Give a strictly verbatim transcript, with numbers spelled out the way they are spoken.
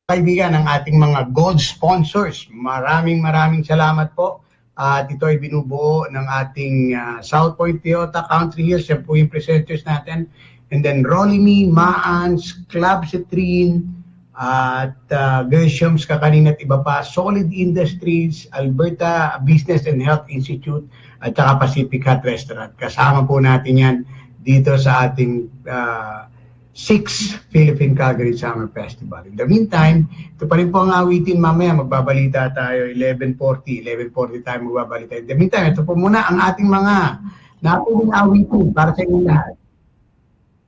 kaibigan, ng ating mga gold sponsors. Maraming maraming salamat po. At uh, ito ay binubuo ng ating uh, South Point Toyota Country Hills. Yan po yung presenters natin. And then Rolimi, Maans, Club Citrine, at uh, Gershom's Kakanin at iba pa, Solid Industries, Alberta Business and Health Institute, at saka Pacific Hut Restaurant. Kasama po natin yan dito sa ating uh, sixth Philippine Calgary Summer Festival. In the meantime, ito pa rin po ang awitin mamaya. Magbabalita tayo eleven forty. eleven forty tayo magbabalita. In the meantime, ito po muna ang ating mga napiling awitin para sa inyo lahat.